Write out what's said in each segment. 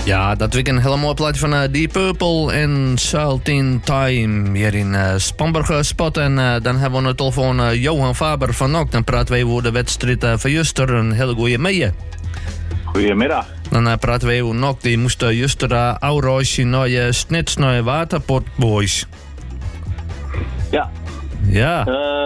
Ja, dat weekend een hele mooie plaatje van Deep Purple en Saltine Time hier in Spamberg spot. En dan hebben we aan de telefoon Johan Faber van NOC. Dan praten we over de wedstrijd van Juster. Een hele goede mee. Goedemiddag. Dan praten we over NOC. Die moest Juster uitreizen naar je snits naar je Waterport Boys. Ja. Ja.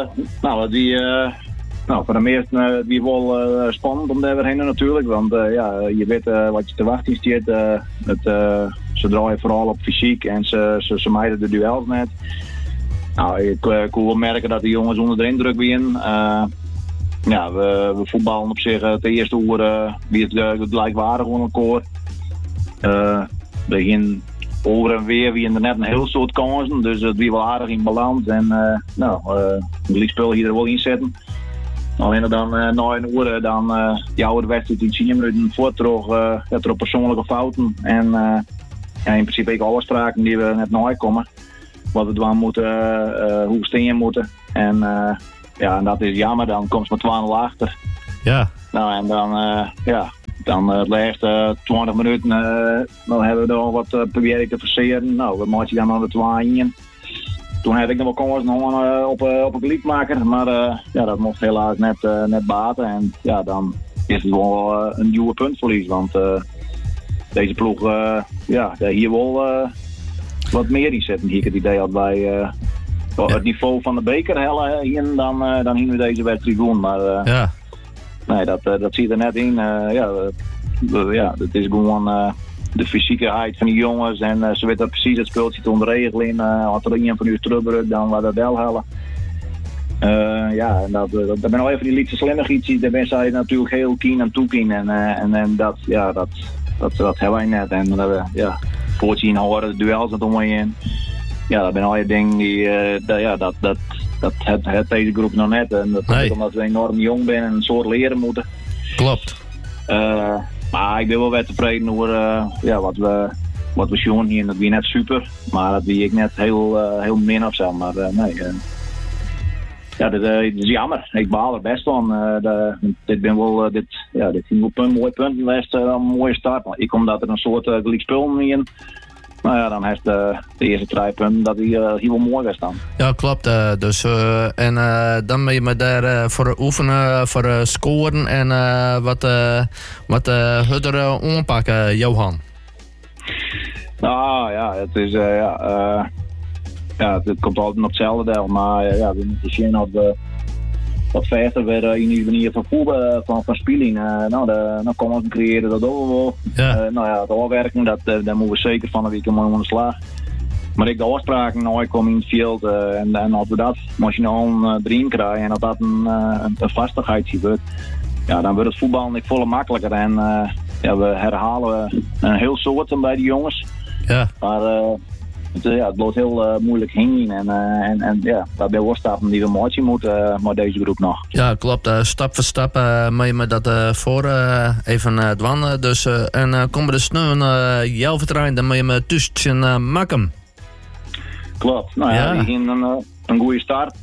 Voor de meesten die wel spannend om daar weer heen natuurlijk. Want je weet wat je te wachten staat. Ze draaien vooral op fysiek en ze mijden de duels net. Nou, ik kon wel merken dat de jongens onder de indruk zijn. We voetballen op zich het eerste uur wie het gelijkwaardig onder elkaar. Begin over en weer wie er net een heel soort kansen. Dus het wie wel aardig in balans. En het spel hier er wel in zetten. Alleen dan na een uur die oude wedstrijd in 10 minuten voortterug door persoonlijke fouten. En in principe ook afspraken die we net nooit komen. Wat we doen moeten, hoe we staan moeten. En dat is jammer, dan komt ze met 2-0 achter. Ja. Nou en dan het laatste 20 minuten dan hebben we nog wat proberen te verseren. Nou, we maken dan aan de 2-1. Toen had ik nog wel kans op een gelijkmaker, maar dat mocht helaas net baten. En ja, dan is het wel een nieuwe puntverlies, want deze ploeg hier wel wat meer in zetten. Hier ik het idee had bij het niveau van de beker hellen dan hier we deze wedstrijd doen. Maar nee, dat zit er net in. Het is gewoon de fysiekheid van die jongens en ze weten precies het speeltje te ontregelen. Als er iemand van u terugbrukt, dan wat dat wel halen. En dat ben al even die lietse slimmigheidjes, daar ben zij natuurlijk heel keen aan toekien en dat hebben wij net. En voortje inhouden, de duels dat om je in. Ja, dat ben al je dingen die dat het deze groep nog net. En dat komt omdat we enorm jong zijn en een soort leren moeten. Klopt. Maar ik ben wel weer tevreden over wat we zien hier. Dat wie net super, maar dat wie ik net heel min of zo. Maar dat is jammer. Ik baal er best van. Dit is een mooi punt. Een mooie start. Maar ik kom dat er een soort gelijkspel in. Nou ja, dan heeft de eerste 3 punten dat hij hier wel mooi was dan. Ja, klopt. Dan ben je me daar voor oefenen, voor scoren en wat harder aanpakken, Johan. Nou ja, het is het komt altijd op hetzelfde deel, maar we moeten zien dat we wat verder weer in die manier van voetbal van speling. Dan komen we creëren dat ook wel. Het doorwerken, daar moeten we zeker van een week aan de slag. Maar ik de afspraken komen in het veld en als we dat machinaal erin krijgen en dat een vastigheid wordt, dan wordt het voetbal niet volle makkelijker en we herhalen een heel soort bij die jongens. Ja. Maar het loopt heel moeilijk heen en daarbij worstappen die we maken moeten, maar deze groep nog. Ja, klopt. Stap voor stap moet je me dat voor even dwan. Dus en komen de sneu jouw vertrouwen, dan moet je me tussen maken. Klopt. Nou ja, die gingen een goede start.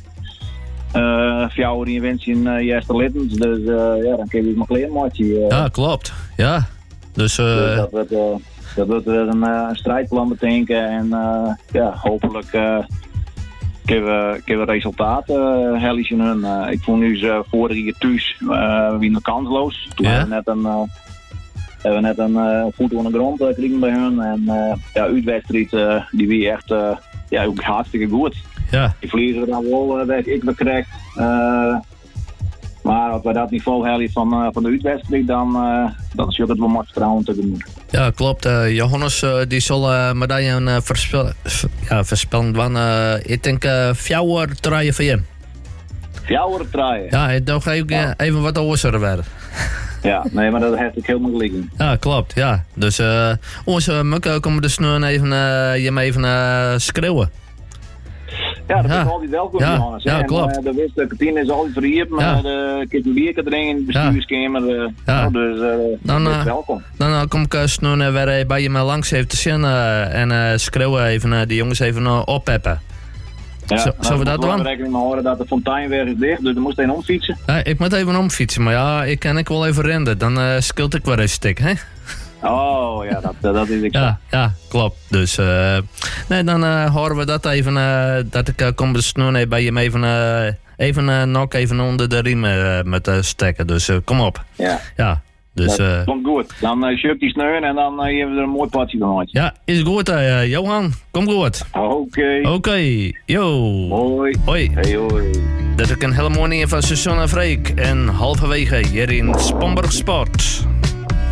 4 in winst in eerste littens, dus dan kun je maar klein maken. Ja, klopt. Ja. Dus dat wordt weer een strijdplan betekenen en hopelijk kunnen we resultaten hellen hun. Ik vond nu ze vorige keer thuis weer nog kansloos. Toen hebben we net een voet aan de grond gekregen bij hun en uitwedstrijd die weer echt ook hartstikke goed. Ja. Die verliezen we dan wel weg, ik bekrijg. Maar als we dat niveau halen van de uitwedstrijd, dan is het wel maar vertrouwen tegemoet. Ja, klopt. Johannes die zal medaille voorspellen. Ik denk 4 draaien voor je. 4 draaien? Ja, ik dacht even wat oorzaken werden. Ja, nee, maar dat heeft ik helemaal gelijk in. Ja, klopt. Ja. Dus onze mukken komen de sneur even schreeuwen. Ja, dat is altijd welkom, Johannes. Ja, klopt. De wist kantine is altijd verhierd, maar de kittenbierke erin in de bestuurskamer. Dus dat is welkom. Dan kom ik snel weer bij je maar langs even te zien en schreeuwen even die jongens even oppeppen. Ja, zullen we dat doen? Rekening mee horen dat de fontein weer is dicht, dus dan moest je omfietsen. Ja, ik moet even omfietsen, maar ik kan wel even rennen. Dan scheelt ik wel een stuk, hè? Oh ja, dat is ik zo. Ja, klopt. Dus dan horen we dat even. Dat ik kom besnoen bij je even nog even onder de riem met stekken. Dus kom op. Ja. Dus, dat komt goed. Dan schuift die sneun en dan hebben we er een mooi padje van. Ja, is goed, Johan. Kom goed. Oké. Yo. Hoi. Hey, hoi. Dat is ook een hele mooie van Susanne Freek. En halverwege hier in Spomberg Sport.